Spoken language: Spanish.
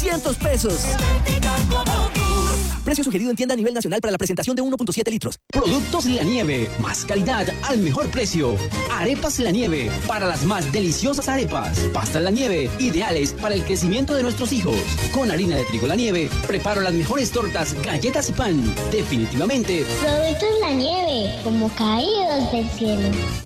200 pesos. Precio sugerido en tienda a nivel nacional para la presentación de 1.7 litros. Productos La Nieve, más calidad al mejor precio. Arepas La Nieve, para las más deliciosas arepas. Pastas La Nieve, ideales para el crecimiento de nuestros hijos. Con harina de trigo La Nieve, preparo las mejores tortas, galletas y pan. Definitivamente. Productos La Nieve, como caídos del cielo.